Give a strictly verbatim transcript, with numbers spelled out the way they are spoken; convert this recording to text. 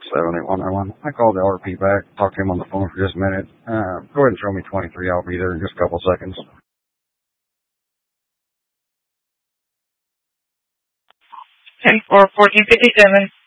seven eight one nine one. I called the R P back, talked to him on the phone for just a minute. Uh, go ahead and throw me twenty-three. I'll be there in just a couple seconds. ten four fourteen fifty-seven.